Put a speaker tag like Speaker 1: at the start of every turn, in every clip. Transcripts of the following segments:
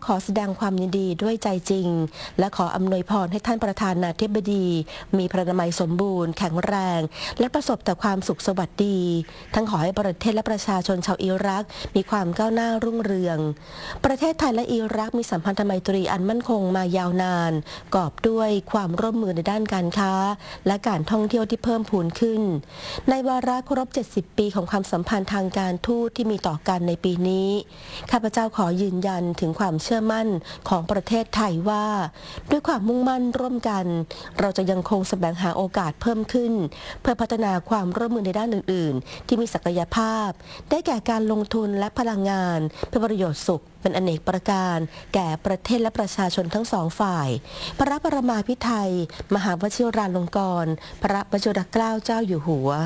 Speaker 1: ขอแสดงความยินดีด้วยใจจริงและขออำนวยพรให้ท่านประธานาธิบดีมีพระนามัยสมบูรณ์แข็งแรงและประสบแต่ความสุขสวัสดีทั้งขอให้ประเทศและประชาชนชาวอิรักมีความก้าวหน้ารุ่งเรืองประเทศไทยและอิรักมีสัมพันธไมตรีอันมั่นคงมายาวนานกอบด้วยความร่วมมือในด้านการค้าและการท่องเที่ยวที่เพิ่มพูนขึ้นในวาระครบ70 ปีของความสัมพันธ์ทางการทูตที่มีต่อกันในปีนี้ข้าพเจ้าขอยืนยันถึงความเชื่อมั่นของประเทศไทยว่าด้วยความมุ่งมั่นร่วมกันเราจะยังคงแสวงหาโอกาสเพิ่มขึ้นเพื่อพัฒนาความร่วมมือในด้านอื่นๆที่มีศักยภาพได้แก่การลงทุนและพลังงานเพื่อประโยชน์สุขเป็นอเนกประการแก่ประเทศและประชาชนทั้งสองฝ่ายพระประมาภิไธยมหาวชิราลงกรณ์พระวชิรเกล้าเจ้าอยู่หัว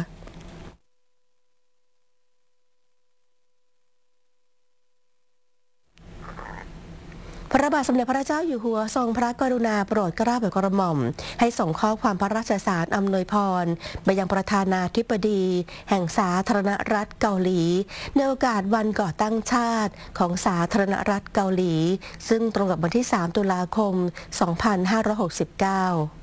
Speaker 1: พระบาทสมเด็จพระเจ้าอยู่หัวทรงพระกรุณาโปรดเกล้าโปรดกระหม่อมให้ส่งข้อความพระราชสารอำนวยพรไปยังประธานาธิบดีแห่งสาธารณรัฐเกาหลีในโอกาสวันก่อตั้งชาติของสาธารณรัฐเกาหลีซึ่งตรงกับวันที่ 3 ตุลาคม 2569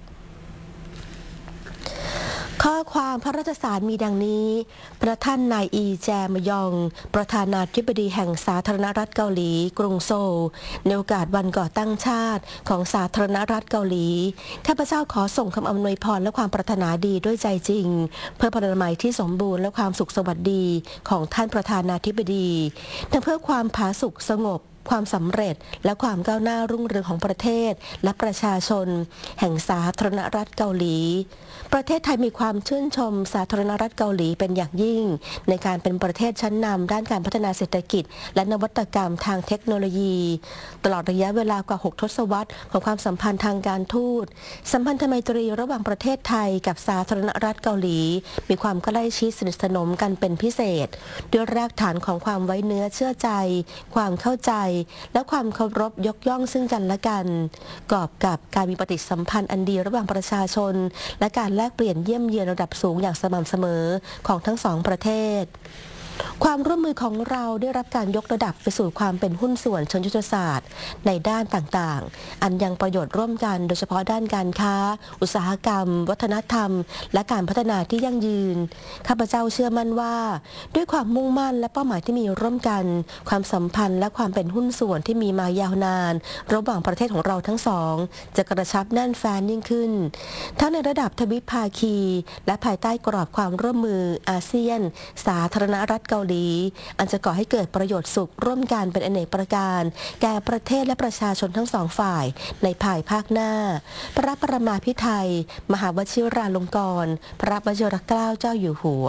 Speaker 1: ข้อความพระราชสารมีดังนี้พระท่านนายอีแจมยองประธานาธิบดีแห่งสาธารณรัฐเกาหลีกรุงโซลในโอกาสวันก่อตั้งชาติของสาธารณรัฐเกาหลีข้าพเจ้าขอส่งคำอำนวยพรและความปรารถนาดีด้วยใจจริงเพื่อพระนามัยที่สมบูรณ์และความสุขสวัสดีของท่านประธานาธิบดีทั้งเพื่อความผาสุกสงบความสำเร็จและความก้าวหน้ารุ่งเรืองของประเทศและประชาชนแห่งสาธารณรัฐเกาหลีประเทศไทยมีความชื่นชมสาธารณรัฐเกาหลีเป็นอย่างยิ่งในการเป็นประเทศชั้นนำด้านการพัฒนาเศรษฐกิจและนวัตกรรมทางเทคโนโลยีตลอดระยะเวลากว่า6 ทศวรรษของความสัมพันธ์ทางการทูตสัมพันธไมตรีระหว่างประเทศไทยกับสาธารณรัฐเกาหลีมีความใกล้ชิดสนิทสนมกันเป็นพิเศษด้วยรากฐานของความไว้เนื้อเชื่อใจความเข้าใจและความเคารพยกย่องซึ่งกันและกันกอบกับการมีปฏิสัมพันธ์อันดีระหว่างประชาชนและการแลกเปลี่ยนเยี่ยมเยียนระดับสูงอย่างสม่ำเสมอของทั้งสองประเทศความร่วมมือของเราได้รับการยกระดับไปสู่ความเป็นหุ้นส่วนเชิงยุทธศาสตร์ในด้านต่างๆอันยังประโยชน์ร่วมกันโดยเฉพาะด้านการค้าอุตสาหกรรมวัฒนธรรมและการพัฒนาที่ยั่งยืนข้าพเจ้าเชื่อมั่นว่าด้วยความมุ่งมั่นและเป้าหมายที่มีร่วมกันความสัมพันธ์และความเป็นหุ้นส่วนที่มีมายาวนานระหว่างประเทศของเราทั้งสองจะกระชับแน่นแฟ้นยิ่งขึ้นทั้งในระดับทวิภาคีและภายใต้กรอบความร่วมมืออาเซียนสาธารณรัฐเกาหลีอันจะก่อให้เกิดประโยชน์สุขร่วมกันเป็นอเนกประการแก่ประเทศและประชาชนทั้งสองฝ่ายในภายภาคหน้าพระประมาภิไธยมหาวชิราลงกรณ์พระวชิรเกล้าเจ้าอยู่หัว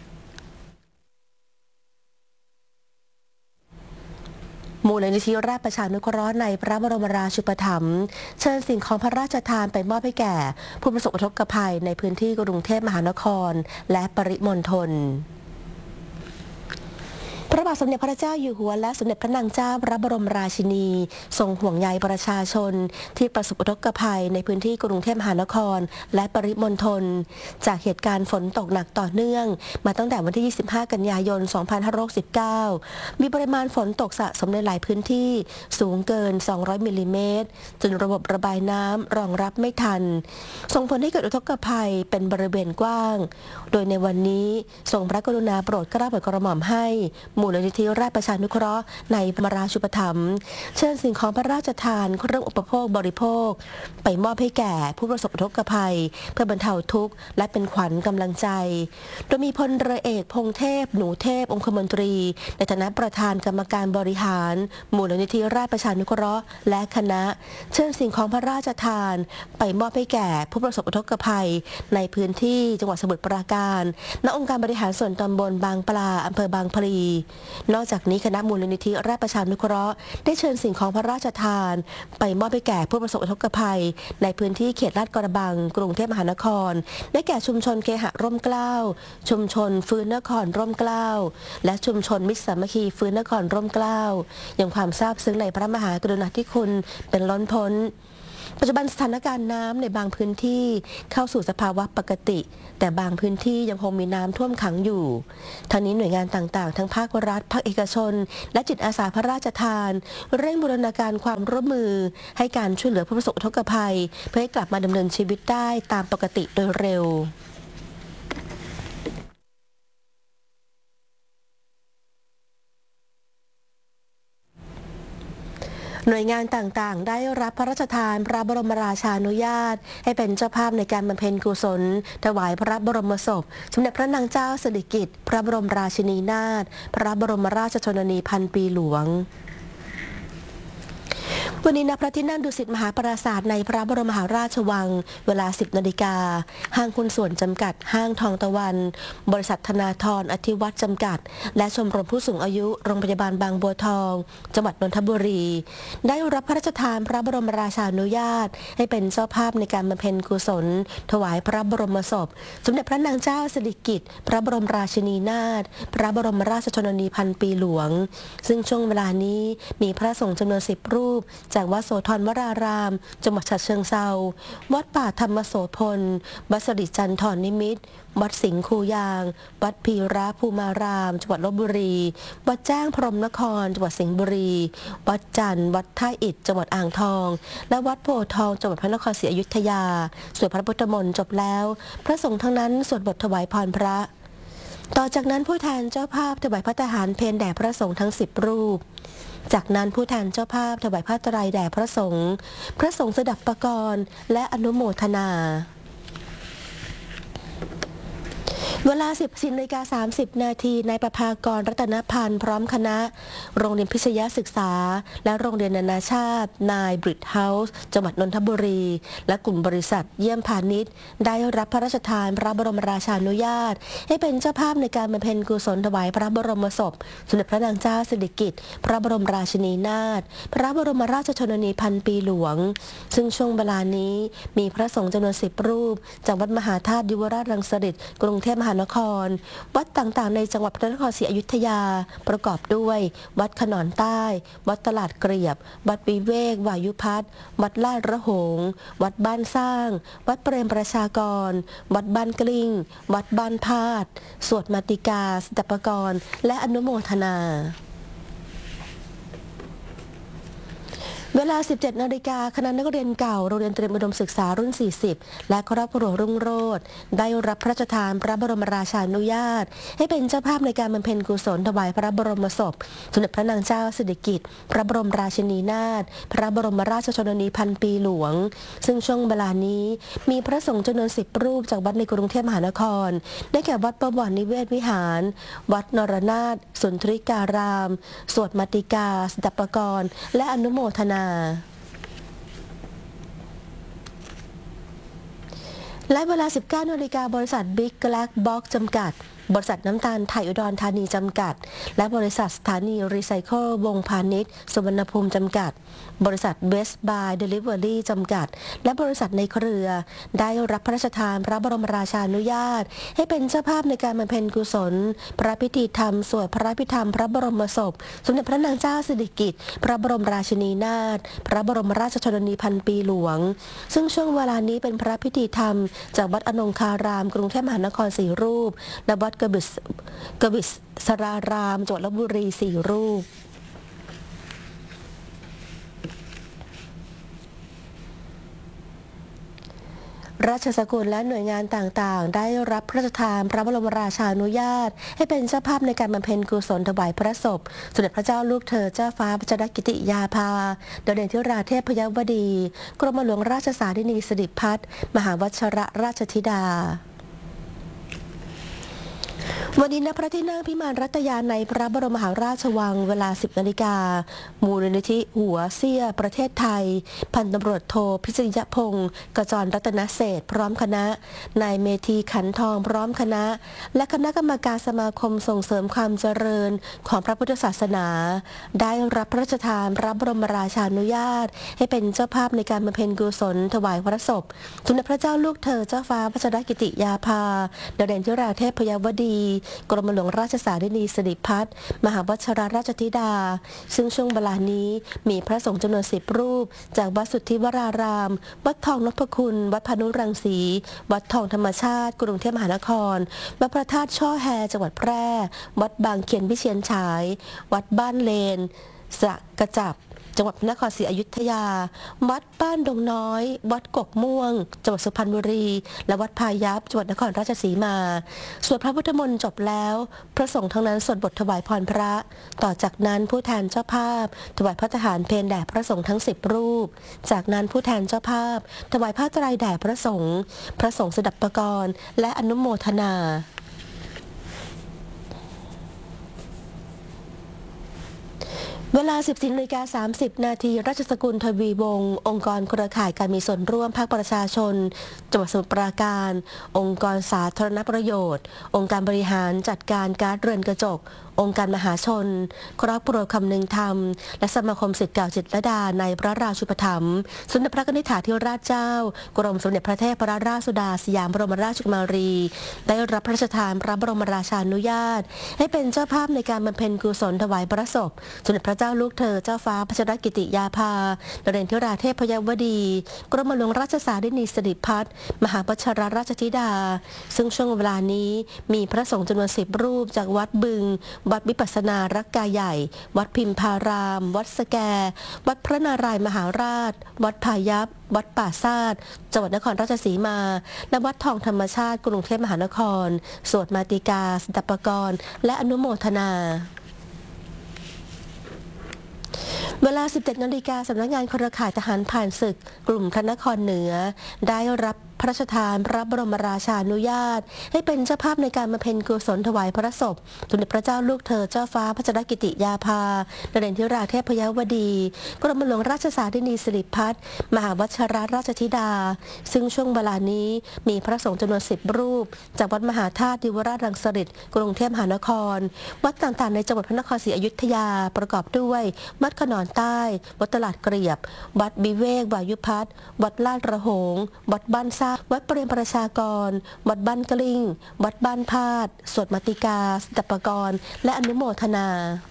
Speaker 1: มูลนิธิราชประชานุเคราะห์ในพระบรมราชูปถัมภ์เชิญสิ่งของพระราชทานไปมอบให้แก่ผู้ประสบอุทกภัยในพื้นที่กรุงเทพมหานครและปริมณฑลพระบาทสมเด็จพระเจ้าอยู่หัวและสมเด็จพระนางเจ้าพระบรมราชินีทรงห่วงใยประชาชนที่ประสบอุทกภัยในพื้นที่กรุงเทพมหานครและปริมณฑลจากเหตุการณ์ฝนตกหนักต่อเนื่องมาตั้งแต่วันที่ 25 กันยายน 2569 มีปริมาณฝนตกสะสมในหลายพื้นที่สูงเกิน 200 มิลลิเมตรจนระบบระบายน้ำรองรับไม่ทันส่งผลให้เกิดอุทกภัยเป็นบริเวณกว้างโดยในวันนี้ทรงพระกรุณาโปรดเกล้าโปรดกระหม่อมให้มูลนิธิราชประชานุเคราะห์ในพระบรมราชูปถัมภ์เชิญสิ่งของพระราชทานเครื่องอุปโภคบริโภคไปมอบให้แก่ผู้ประสบอุทกภัยเพื่อบรรเทาทุกข์และเป็นขวัญกำลังใจโดยมีพลเรือเอกพงเทพหนูเทพองคมนตรีในฐานะประธานกรรมการบริหารมูลนิธิราชประชานุเคราะห์และคณะเชิญสิ่งของพระราชทานไปมอบให้แก่ผู้ประสบอุทกภัยในพื้นที่จังหวัดสมุทรปราการณองค์การบริหารส่วนตำบลบางปลาอำเภอบางพลีนอกจากนี้คณะมูลนิธิราชประชานุเคราะห์ได้เชิญสิ่งของพระราชทานไปมอบให้แก่ผู้ประสบอุทกภัยในพื้นที่เขตลาดกระบังกรุงเทพมหานครได้แก่ชุมชนเคหะร่มเกล้าชุมชนฟื้นนครร่มเกล้าและชุมชนมิตรสามัคคีฟื้นนครร่มเกล้ายังความซาบซึ้งในพระมหากรุณาธิคุณเป็นล้นพ้นปัจจุบันสถานการณ์น้ำในบางพื้นที่เข้าสู่สภาวะปกติแต่บางพื้นที่ยังคงมีน้ำท่วมขังอยู่ทั้งนี้หน่วยงานต่างๆทั้งภาครัฐภาคเอกชนและจิตอาสาพระราชทานเร่งบูรณาการความร่วมมือให้การช่วยเหลือผู้ประสบอุทกภัยเพื่อให้กลับมาดำเนินชีวิตได้ตามปกติโดยเร็วหน่วยงานต่างๆได้รับพระราชทานพระบรมราชานุญาตให้เป็นเจ้าภาพในการบำเพ็ญกุศลถวายพระบรมศพสมเด็จพระนางเจ้าสิริกิติ์พระบรมราชินีนาถพระบรมราชชนนีพันปีหลวงวันนี้ณพระที่นั่งดุสิตมหาปราสาทในพระบรมมหาราชวังเวลา 10 นาฬิกาห้างหุ้นส่วนจำกัดห้างทองตะวันบริษัทธนาธรอธิวัฒน์จำกัดและชมรมผู้สูงอายุโรงพยาบาลบางบัวทองจังหวัดนนทบุรีได้รับพระราชทานพระบรมราชานุญาตให้เป็นเจ้าภาพในการบำเพ็ญกุศลถวายพระบรมศพสมเด็จพระนางเจ้าสิริกิติ์พระบรมราชินีนาถพระบรมราชชนนีพันปีหลวงซึ่งช่วงเวลานี้มีพระสงฆ์จำนวน10 รูปจากวัดโสธรวรารามจังหวัดฉะเชิงเทราวัดป่าธรรมโสพลวัดสิริจันทรนิมิตรวัดสิงห์คูยางวัดพีระภูมารามจังหวัดลบบุรีวัดแจ้งพรหมนครจังหวัดสิงห์บุรีวัดจันทร์วัดท่าอิฐจังหวัดอ่างทองและวัดโพธิ์ทองจังหวัดพระนครศรีอยุธยาสวดพระพุทธมนต์จบแล้วพระสงฆ์ทั้งนั้นสวดบทถวายพรพระต่อจากนั้นผู้แทนเจ้าภาพถวายพระทหารเพลแด่พระสงฆ์ทั้ง10 รูปจากนั้นผู้แทนเจ้าภาพถวายผ้าไตรแด่พระสงฆ์สดับปกรณ์และอนุโมทนาเวลา 14:30 นาทีนายประภากรรัตนพันธ์พร้อมคณะโรงเรียนพิชยศึกษาและโรงเรียนนานาชาตินายบริดเฮาส์จังหวัดนนทบุรีและกลุ่มบริษัทเยี่ยมพาณิชย์ได้รับพระราชทานพระบรมราชานุญาตให้เป็นเจ้าภาพในการบำเพ็ญกุศลถวายพระบรมศพสมเด็จพระนางเจ้าสิริกิติ์พระบรมราชินีนาถพระบรมราชชนนีพันปีหลวงซึ่งช่วงเวลานี้มีพระสงฆ์จำนวน10 รูปจากวัดมหาธาตุยุวราชรังสิตกรุงเทพมหานครวัดต่างๆในจังหวัดพระนครศรีอยุธยาประกอบด้วยวัดขนอนใต้วัดตลาดเกลียบวัดวิเวกวายุพัฒน์วัดลาดระหงวัดบ้านสร้างวัดเปรมประชากรวัดบ้านกลิ้งวัดบ้านพาดสวดมาติกาสดับปกรณ์และอนุโมทนาเวลา 17 นาฬิกาคณะนักเรียนเก่าโรงเรียนเตรียมอุดมศึกษารุ่น 40 และครอบครัวรุ่งโรจน์ได้รับพระราชทานพระบรมราชานุญาตให้เป็นเจ้าภาพในการบำเพ็ญกุศลถวายพระบรมศพสมเด็จพระนางเจ้าสิริกิติ์พระบรมราชินีนาถพระบรมราชชนนีพันปีหลวงซึ่งช่วงเวลานี้มีพระสงฆ์จำนวน10 รูปจากวัดในกรุงเทพมหานครได้แก่วัดประวรนิเวศวิหารวัดนรนาถสุนทริการามสวดมาติกาสดับปกรณ์และอนุโมทนาและเวลา 19 นาฬิกาบริษัท Big Black Box จำกัดบริษัทน้ำตาลไทยอุดรธานีจำกัดและบริษัทสถานีรีไซเคิลวงพาณิชย์สุวรรณภูมิจำกัดบริษัท Best Buy Delivery จำกัดและบริษัทในเครือได้รับพระราชทานพระบรมราชานุญาตให้เป็นเจ้าภาพในการบำเพ็ญกุศลพระพิธีธรรมสวดพระพิธรรมพระบรมศพสมเด็จพระนางเจ้าสิริกิติ์พระบรมราชินีนาถพระบรมราชชนนีพันปีหลวงซึ่งช่วงเวลานี้เป็นพระพิธีธรรมจากวัดอนงคารามกรุงเทพมหานคร4 รูปและวัดกบิษสรารามจังหวัดลพบุรี4 รูปราชสกุลและหน่วยงานต่างๆได้รับพระราชทานพระบรมราชานุญาตให้เป็นเจ้าภาพในการบำเพ็ญกุศลถวายพระศพสมเด็จพระเจ้าลูกเธอเจ้าฟ้าพัชรกิติยาภาดาวเด่นธิราเทพยวดีกรมหลวงราชสารินีสิริพัฒน์มหาวชรราชธิดาวันนี้ณพระที่นั่งพิมานรัตยาในพระบรมมหาราชวังเวลา 10 นาฬิกามูลนิธิหัวเซี่ยประเทศไทยพันตำรวจโทพิชยพงศ์กจรรัตนเศรษฐ์พร้อมคณะนายเมธีขันทองพร้อมคณะและคณะกรรมการสมาคมส่งเสริมความเจริญของพระพุทธศาสนาได้รับพระราชทานพระบรมราชานุญาตให้เป็นเจ้าภาพในการบำเพ็ญกุศลถวายพระศพสมเด็จพระเจ้าลูกเธอเจ้าฟ้าพัชรกิติยาภาดาวเด่นธิราเทพยวดีกรมหลวงราชสารินีสิริพัฒน์มหาวชิรราชธิดาซึ่งช่วงเวลานี้มีพระสงฆ์จำนวน10 รูปจากวัดสุทธิวรารามวัดทองนพคุณวัดพานุรังสีวัดทองธรรมชาติกรุงเทพมหานครวัดพระธาตุช่อแฮจังหวัดแพร่วัดบางเขียนวิเชียรฉายวัดบ้านเลนสระกระจับจังหวัดพระนครศรีอยุธยาวัดบ้านดงน้อยวัดกกม่วงจังหวัดสุพรรณบุรีและวัดพายัพจังหวัดนครราชสีมาสวดพระพุทธมนต์จบแล้วพระสงฆ์ทั้งนั้นสวดบทถวายพรพระต่อจากนั้นผู้แทนเจ้าภาพถวายพระทหารเพลแด่พระสงฆ์ทั้ง10 รูปจากนั้นผู้แทนเจ้าภาพถวายผ้าไตรแด่พระสงฆ์สดับปกรณ์และอนุโมทนาเวลา 14:30 นาทีราชสกุลทวีวงศ์องค์กรเครือข่ายการมีส่วนร่วมภาคประชาชนจังหวัดสมุทรปราการองค์กรสาธารณประโยชน์องค์การบริหารจัดการก๊าซเรือนกระจกองค์การมหาชนครอบครัวคำนึงธรรมและสมาคมศิษย์เก่าจิตรลดาในพระราชูปถัมภ์สมเด็จพระนิธิถาธิราชเจ้ากรมสมเด็จพระเทพรัตนราชสุดาสยามบรมราชกุมารีได้รับพระราชทานพระบรมราชานุญาตให้เป็นเจ้าภาพในการบำเพ็ญกุศลถวายพระศพสมเด็จพระเจ้าลูกเธอเจ้าฟ้าพัชรกิติยาภานเรนทิราเทพยวดีกรมหลวงราชสารินีสิริพัฒน์มหาวชิรราชธิดาซึ่งช่วงเวลานี้มีพระสงฆ์จำนวน10 รูปจากวัดบึงวัดวิปัสสนารักกาใหญ่วัดพิมพารามวัดสแกวัดพระนารายมหาราชวัดพายัพวัดป่าซาดจังหวัดนครราชสีมาและวัดทองธรรมชาติกรุงเทพมหานครสวดมาติกาสดับปกรณ์และอนุโมทนาเวลา 17 นาฬิกาสำนักงานเครือข่ายทหารผ่านศึกกลุ่มพระนครเหนือได้รับพระราชทานพระบรมราชานุญาตให้เป็นเจ้าภาพในการบำเพ็ญกุศลถวายพระศพสมเด็จพระเจ้าลูกเธอเจ้าฟ้าพัชรกิติยาภานเรนทิราเทพยวดีกรมหลวงราชสารินีสิริพัฒน์มหาวชิรราชธิดาซึ่งช่วงเวลานี้มีพระสงฆ์จำนวน10 รูปจากวัดมหาธาตุดิวราชรังสฤษฎ์กรุงเทพมหานครวัดต่างๆในจังหวัดพระนครศรีอยุธยาประกอบด้วยวัดขนอนใต้วัดตลาดเกลียบวัดวิเวกวายุพัฒน์วัดลาดระโหงวัดบ้านซ่าวัดเปรมประชากรวัดบ้านกลิ้งวัดบ้านพาดสวดมาติกาสดับปกรณ์และอนุโมทนา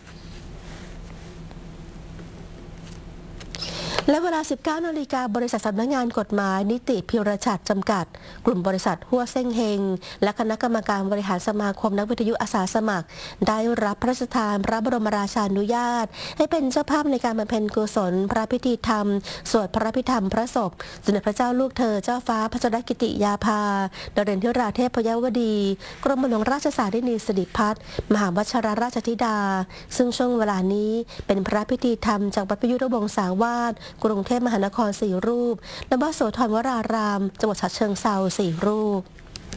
Speaker 1: และเวลา 19 นาฬิกาบริษัทสำนักงานกฎหมายนิติพิรชัดจำกัดกลุ่มบริษัทหัวเส้งเฮงและคณะกรรมการบริหารสมาคมนักวิทยุอาสาสมัครได้รับพระราชทานพระบรมราชานุญาตให้เป็นเจ้าภาพในการบำเพ็ญกุศลพระพิธีธรรมสวดพระพิธรรมพระศพสมเด็จพระเจ้าลูกเธอเจ้าฟ้าพัชรกิติยาภานเรนทิราเทพยวดีกรมหลวงราชสารินีสิริพัฒน์มหาวชิรราชธิดาซึ่งช่วงเวลานี้เป็นพระพิธีธรรมจากวัดประยุทธ์วงศาวาสกรุงเทพมหานคร4 รูปและวัดโสธรวรารามจังหวัดฉะเชิงเทรา4 รูป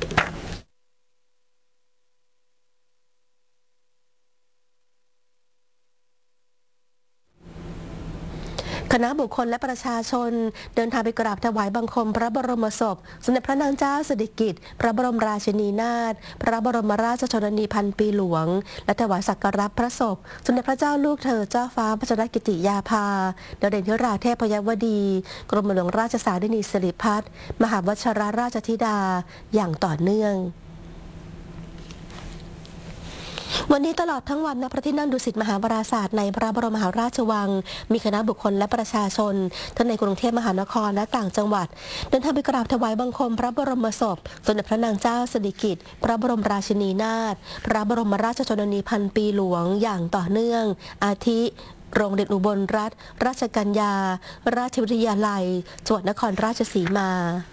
Speaker 1: คณะบุคคลและประชาชนเดินทางไปกราบถวายบังคมพระบรมศพสมเด็จพระนางเจ้าสิริกิติ์พระบรมราชินีนาถพระบรมราชชนนีพันปีหลวงและถวายสักการะพระศพสมเด็จพระเจ้าลูกเธอเจ้าฟ้าพัชรกิติยาภานเรนทิราเทพยวดีกรมหลวงราชสารินีสิริพัฒน์มหาวชิรราชธิดาอย่างต่อเนื่องวันนี้ตลอดทั้งวันณพระที่นั่งดุสิตมหาวราศาสตร์ในพระบรมมหาราชวังมีคณะบุคคลและประชาชนทั้งในกรุงเทพมหานครและต่างจังหวัดเดินทางไปกราบถวายบังคมพระบรมศพสมเด็จพระนางเจ้าสิริกิติ์พระบรมราชินีนาถพระบรมราชชนนีพันปีหลวงอย่างต่อเนื่องอาทิโรงเรียนอุบลรัฐราชกัญญาราชวิทยาลัยจังหวัดนครราชสีมา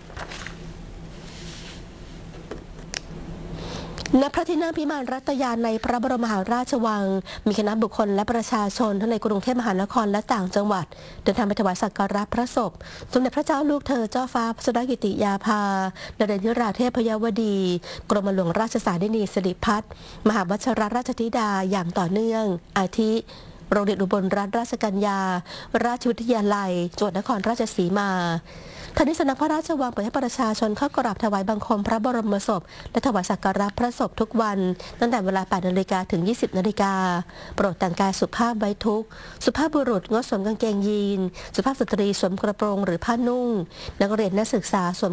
Speaker 1: ณพระที่นั่งพิมานรัตยาในพระบรมมหาราชวังมีคณะบุคคลและประชาชนทั้งในกรุงเทพมหานครและต่างจังหวัดเดินทางไปถวายสักการะพระศพสมเด็จพระเจ้าลูกเธอเจ้าฟ้าพัชรกิติยาภานเรนทิราเทพยวดีกรมหลวงราชสารินีสิริพัฒน์มหาวชิรราชธิดาอย่างต่อเนื่องอาทิโรงเรียนอุบลรัฐราชกัญญาราชวิทยาลัยจังหวัดนครราชสีมาทางนี้สำนักพระราชวังเปิดให้ประชาชนเข้ากราบถวายบังคมพระบรมศพและถวายสักการะพระศพทุกวันตั้งแต่เวลา 8 นาฬิกาถึง 20 นาฬิกาโปรดแต่งกายสุภาพไว้ทุกข์สุภาพบุรุษงดสวมกางเกงยีนสุภาพสตรีสวมกระโปรงหรือผ้านุ่งนักเรียนนักศึกษาสวมเครื่องแบบตามระเบียบ ณพระที่นั่งพิมานรัตยาในพระบรมมหาราชวังมีคณะบุคคลและประชาชนทั้งในกรุงเทพมหานครและต่างจังหวัดเดินทางไปกราบถวายบังคมพระบรมศพสมเด็จพระเจ้าลูกเธอเจ้าฟ้าพัชรกิติยาภานเรนทิราเทพยวดีกรมหลวงราชสารินีสิริพัฒน์มหาวชิรราชธิดาอย่างต่อเนื่องอาทิโรงเรียนอุบลรัฐราชกัญญาราชวิทยาลัยจังหวัดนครราชสีมา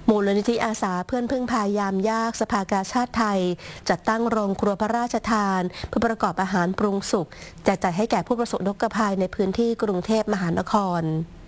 Speaker 1: มูลนิธิอาสาเพื่อนพึ่งพายามยากสภากาชาติไทยจัดตั้งโรงครัวพระราชทานเพื่อประกอบอาหารปรุงสุกแจกจ่ายให้แก่ผู้ประสบอุทกภัยในพื้นที่กรุงเทพมหานคร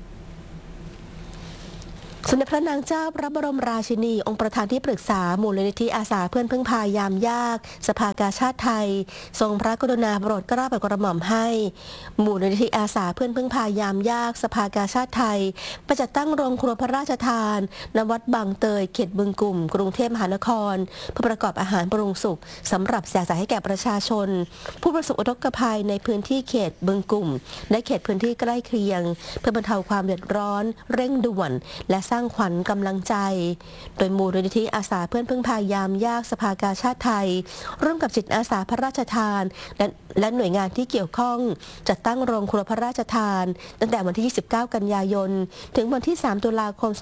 Speaker 1: สมเด็จพระนางเจ้าพระบรมราชินีองค์ประธานที่ปรึกษามูลนิธิอาสาเพื่อนพึ่งพายามยากสภากาชาติไทยทรงพระกรุณาโปรดเกล้าโปรดกระหม่อมให้มูลนิธิอาสาเพื่อนพึ่งพายามยากสภากาชาติไทยประจัดตั้งโรงครัวพระราชทานณวัดบางเตยเขตบึงกุ่มกรุงเทพมหานครเพื่อประกอบอาหารปรุงสุกสำหรับแจกจ่ายให้แก่ประชาชนผู้ประสบอุทกภัยในพื้นที่เขตบึงกุ่มและเขตพื้นที่ใกล้เคียงเพื่อบรรเทาความเดือดร้อนเร่งด่วนและสร้างขวัญกำลังใจโดยมูลนิธิอาสาเพื่อนพึ่งพายามยากสภากาชาติไทยร่วมกับจิตอาสาพระราชทานและหน่วยงานที่เกี่ยวข้องจัดตั้งโรงครัวพระราชทานตั้งแต่วันที่ 29 กันยายนถึงวันที่ 3 ตุลาคม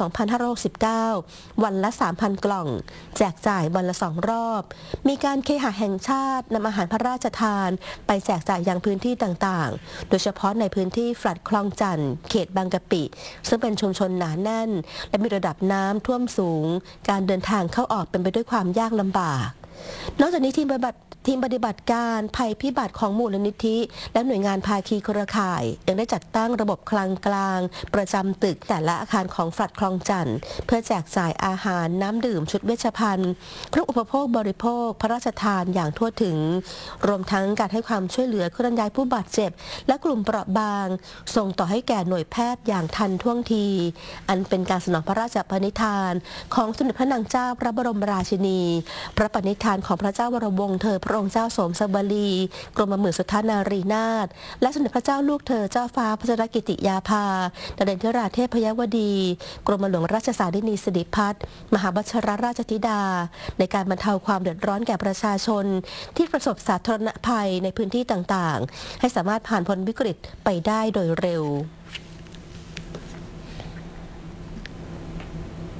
Speaker 1: 2569 วันละ 3,000 กล่องแจกจ่ายวันละ 2 รอบมีการเคหะแห่งชาตินำอาหารพระราชทานไปแจกจ่ายยังพื้นที่ต่างๆโดยเฉพาะในพื้นที่แฟลตคลองจันทน์เขตบางกะปิซึ่งเป็นชุมชนหนาแน่นและมีระดับน้ำท่วมสูงการเดินทางเข้าออกเป็นไปด้วยความยากลำบากนอกจากนี้ทีมปฏิบัติการภัยพิบัติของมูลนิธิและหน่วยงานภาคีเครือข่ายยังได้จัดตั้งระบบคลังกลางประจำตึกแต่ละอาคารของแฟลตคลองจันทน์เพื่อแจกจ่ายอาหารน้ำดื่มชุดเวชภัณฑ์เครื่องอุปโภคบริโภคพระราชทานอย่างทั่วถึงรวมทั้งการให้ความช่วยเหลือเคลื่อนย้ายผู้บาดเจ็บและกลุ่มเปราะบางส่งต่อให้แก่หน่วยแพทย์อย่างทันท่วงทีอันเป็นการสนองพระราชปณิธานของสมเด็จพระนางเจ้าพระบรมราชินีพระปณิธานของพระเจ้าวรวงศ์เธอพระองค์เจ้าสมสวลีกรมหมื่นสุทธานารีนาถและสมเด็จพระเจ้าลูกเธอเจ้าฟ้าพัชรกิติยาภาดเรนทิราเทพยวดีกรมหลวงราชสารินีสิริพัฒน์มหาบัชรราชธิดาในการบรรเทาความเดือดร้อนแก่ประชาชนที่ประสบสาธารณภัยในพื้นที่ต่างๆให้สามารถผ่านพ้นวิกฤตไปได้โดยเร็ว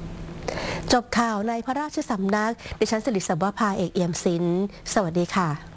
Speaker 1: จบข่าวในพระราชสำนักดิฉันสิริสัมวภาเอกเอี่ยมศิลป์สวัสดีค่ะ